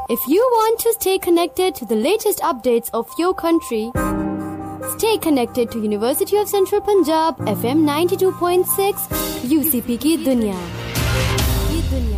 If you want to stay connected to the latest updates of your country, stay connected to University of Central Punjab FM 92.6 UCP की दुनिया।